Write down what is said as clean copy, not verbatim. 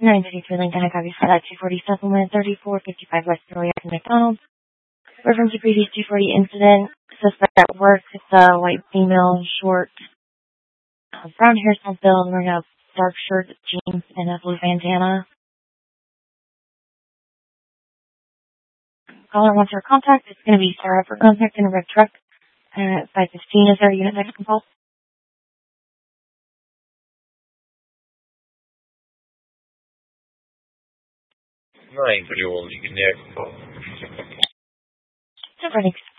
953 Lincoln, I got you for that 240 supplement, 3455 West Peoria McDonald's. Reference to previous 240 incident, suspect at work, it's a white female, short, brown hairstyle build, wearing a dark shirt, jeans, and a blue bandana. Caller wants her contact. It's going to be Sarah for contact in a red truck at 515. Is there a unit next compulse? 931, you can near compulse. Super, thanks.